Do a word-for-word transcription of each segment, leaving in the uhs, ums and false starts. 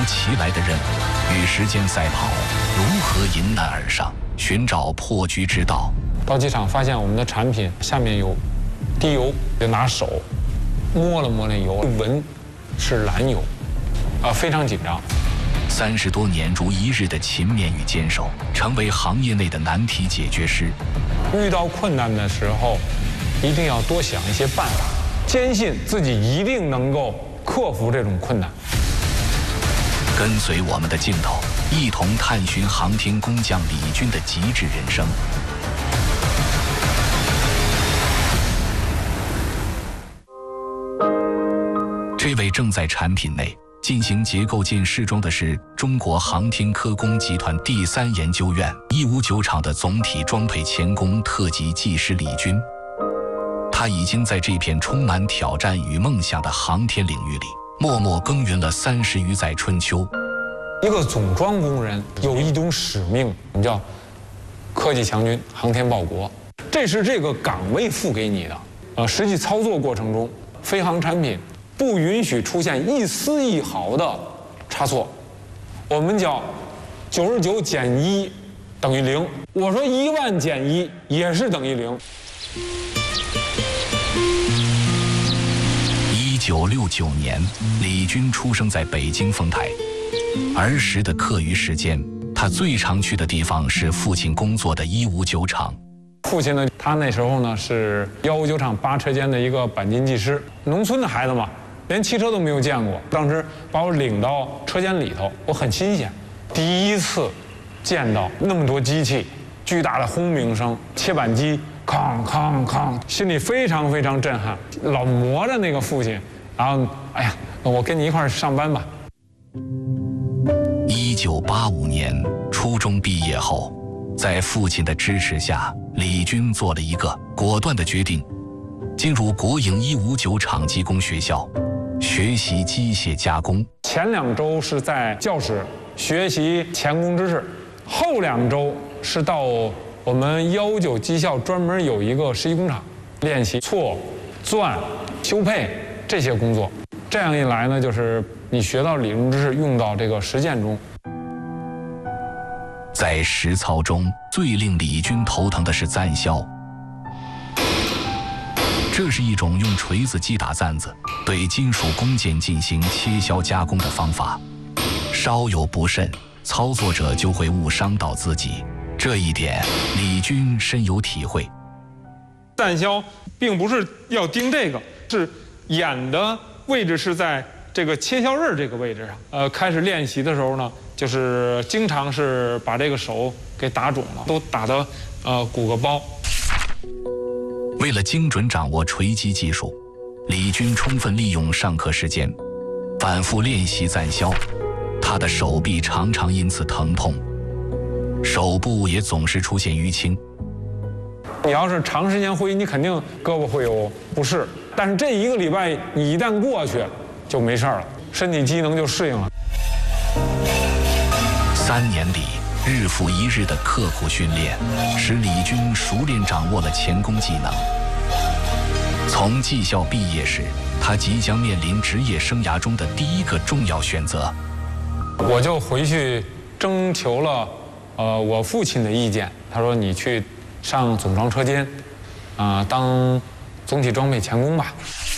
其来的任务，与时间赛跑，如何迎难而上，寻找破局之道。 到机场发现我们的产品下面有滴油，就拿手摸了摸那油，闻是蓝油，啊，非常紧张。 三十多年如一日的勤勉与坚守，成为行业内的难题解决师。 遇到困难的时候，一定要多想一些办法，坚信自己一定能够克服这种困难。 跟随我们的镜头，一同探寻航天工匠李军的极致人生。这位正在产品内进行结构件试装的是中国航天科工集团第三研究院一五九厂的总体装配钳工特级技师李军。他已经在这片充满挑战与梦想的航天领域里默默耕耘了三十余载春秋。 一个总装工人有一种使命，我们叫科技强军、航天报国，这是这个岗位赋给你的。呃，实际操作过程中，飞航产品不允许出现一丝一毫的差错，我们叫九十九减一等于零。我说一万减一也是等于零。 一九六九年，李军出生在北京丰台。儿时的课余时间，他最常去的地方是父亲工作的一五九厂。 父亲呢，他那时候呢是一五九厂八车间的一个钣金技师。农村的孩子嘛，连汽车都没有见过。当时把我领到车间里头，我很新鲜，第一次见到那么多机器，巨大的轰鸣声，切板机哐哐哐，心里非常非常震撼，老磨着那个父亲，然后哎呀，我跟你一块儿上班吧。 一九八五年初中毕业后，在父亲的支持下，李军做了一个果断的决定，进入国营一五九厂机工学校学习机械加工。 前两周是在教室学习钳工知识，后两周是到我们幺九技校专门有一个实习工厂练习错、钻、修配这些工作。这样一来呢，就是你学到理论知识用到这个实践中。 在实操中，最令李军头疼的是暂削。这是一种用锤子击打簪子，对金属工件进行切削加工的方法。稍有不慎，操作者就会误伤到自己。这一点，李军深有体会。 暂削并不是要盯这个，是眼的位置是在这个切削刃这个位置上。呃，开始练习的时候呢，就是经常是把这个手给打肿了，都打得呃鼓个包。 为了精准掌握锤击技术，李军充分利用上课时间，反复练习暂削。他的手臂常常因此疼痛，手部也总是出现淤青。 你要是长时间挥，你肯定胳膊会有不适，但是这一个礼拜你一旦过去，就没事了，身体机能就适应了。 三年里，日复一日的刻苦训练，使李军熟练掌握了钳工技能。从技校毕业时，他即将面临职业生涯中的第一个重要选择。 我就回去征求了，呃，我父亲的意见。他说：“你去上总装车间，啊、呃，当总体装配钳工吧。”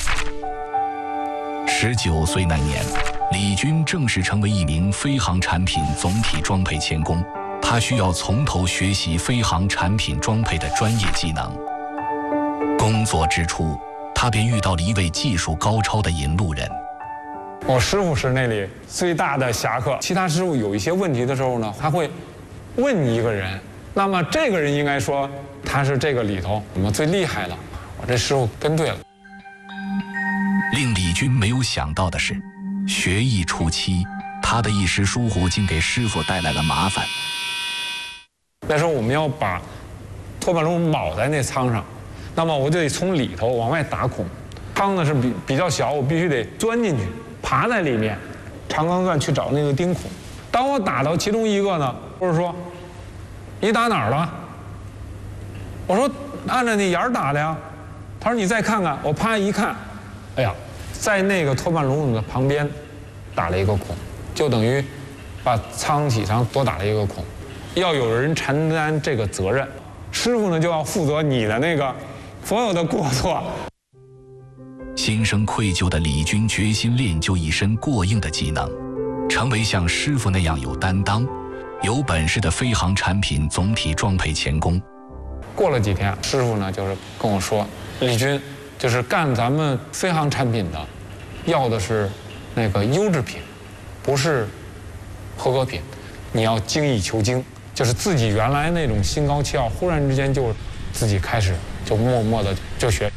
十九岁那年，李军正式成为一名飞航产品总体装配钳工。他需要从头学习飞航产品装配的专业技能。工作之初，他便遇到了一位技术高超的引路人。 我师傅是那里最大的侠客。其他师傅有一些问题的时候呢，他会问一个人，那么这个人应该说他是这个里头我们最厉害的。我这师傅跟对了。 令李军没有想到的是，学艺初期，他的一时疏忽竟给师傅带来了麻烦。 那时候我们要把托盘炉铆在那舱上，那么我就得从里头往外打孔。舱呢是比比较小，我必须得钻进去，爬在里面，长钢钻去找那个钉孔。当我打到其中一个呢，或者说你打哪儿了？我说按照那眼儿打的呀。他说你再看看，我啪一看，哎呀，在那个托盘炉的旁边打了一个孔。 就等于把舱体上多打了一个孔，要有人承担这个责任，师傅呢就要负责你的那个所有的过错。 心生愧疚的李军决心练就一身过硬的技能，成为像师傅那样有担当、有本事的飞航产品总体装配钳工。 过了几天，师傅呢就是跟我说，李军，就是干咱们飞航产品的，要的是那个优质品，不是合格品，你要精益求精，就是自己原来那种心高气傲，忽然之间就自己开始就默默的就学。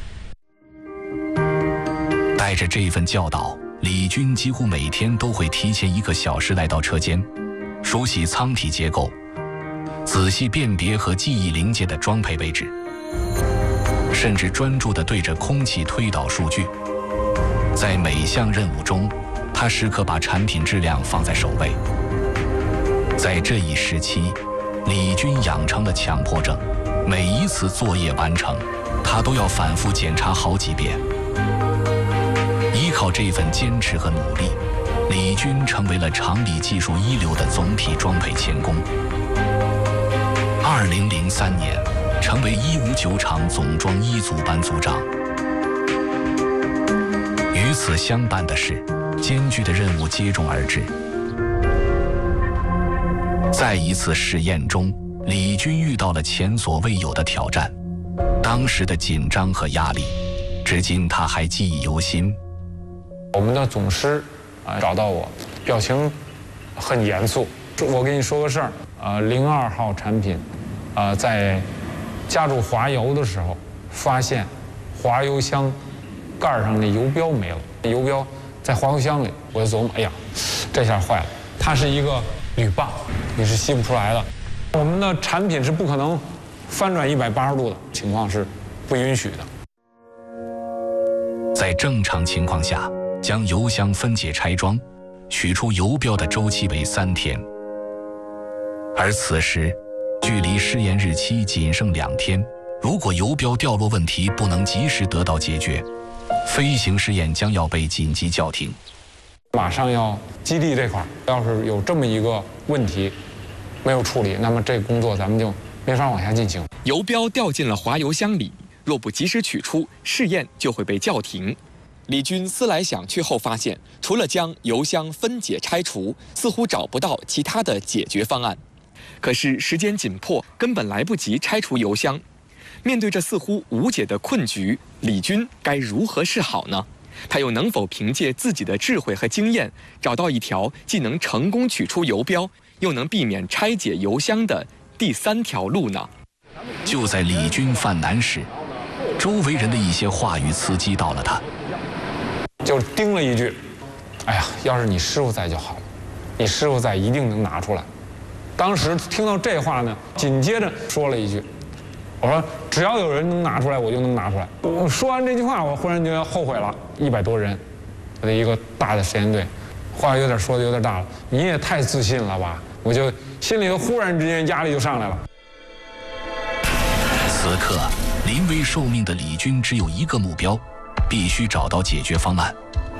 带着这份教导，李军几乎每天都会提前一个小时来到车间，熟悉舱体结构，仔细辨别和记忆零件的装配位置，甚至专注地对着空气推导数据。在每项任务中，他时刻把产品质量放在首位。在这一时期，李军养成了强迫症，每一次作业完成，他都要反复检查好几遍。依靠这份坚持和努力，李军成为了厂里技术一流的总体装配钳工。二零零三年，成为一五九厂总装一组班组长。与此相伴的是，艰巨的任务接踵而至。在一次试验中，李军遇到了前所未有的挑战，当时的紧张和压力，至今他还记忆犹新。 我们的总师啊找到我，表情很严肃。我跟你说个事儿，呃，零二号产品，呃，在加入滑油的时候，发现滑油箱盖上的油标没了，油标在滑油箱里。我就琢磨，哎呀，这下坏了，它是一个铝棒，你是吸不出来的。我们的产品是不可能翻转一百八十度的情况是不允许的。 在正常情况下，将油箱分解拆装，取出油标的周期为三天，而此时距离试验日期仅剩两天。如果油标掉落问题不能及时得到解决，飞行试验将要被紧急叫停。 马上要基地这块，要是有这么一个问题没有处理，那么这个工作咱们就没法往下进行。 油标掉进了滑油箱里，若不及时取出，试验就会被叫停。李军思来想去后发现，除了将油箱分解拆除，似乎找不到其他的解决方案。可是时间紧迫，根本来不及拆除油箱。面对这似乎无解的困局，李军该如何是好呢？他又能否凭借自己的智慧和经验，找到一条既能成功取出油标，又能避免拆解油箱的第三条路呢？ 就在李军犯难时，周围人的一些话语刺激到了他， 就叮了一句：“哎呀，要是你师傅在就好了，你师傅在一定能拿出来。”当时听到这话呢，紧接着说了一句：“我说只要有人能拿出来，我就能拿出来。”我说完这句话，我忽然就后悔了。一百多人的一个大的实验队，话有点说的有点大了，你也太自信了吧！我就心里头忽然之间压力就上来了。 此刻临危受命的李军只有一个目标，必须找到解决方案。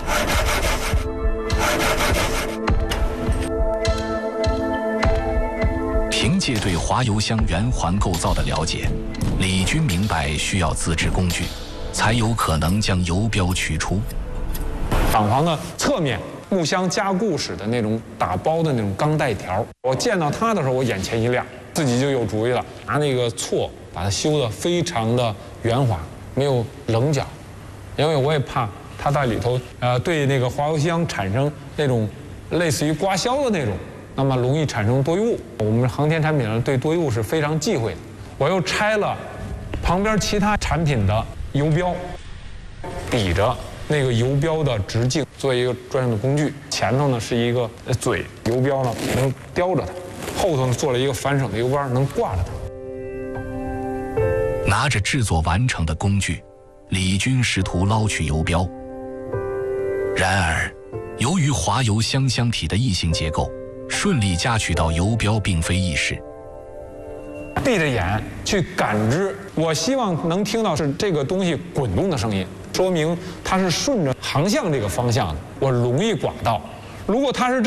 凭借对滑油箱圆环构造的了解，李军明白需要自制工具，才有可能将油标取出。 厂房的侧面木箱加固时的那种打包的那种钢带条，我见到它的时候，我眼前一亮，自己就有主意了，拿那个锉把它修得非常的圆滑，没有棱角，因为我也怕它在里头呃对那个滑油箱产生那种类似于刮削的那种，那么容易产生多余物。我们航天产品呢对多余物是非常忌讳的。我又拆了旁边其他产品的油标，比着那个油标的直径做一个专用的工具，前头呢是一个嘴，油标呢能叼着它，后头呢做了一个反手的油杆，能挂着它。 拿着制作完成的工具，李军试图捞取油标。然而，由于滑油箱箱体的异形结构，顺利夹取到油标并非易事。 闭着眼去感知，我希望能听到是这个东西滚动的声音，说明它是顺着航向这个方向的，我容易刮到。如果它是这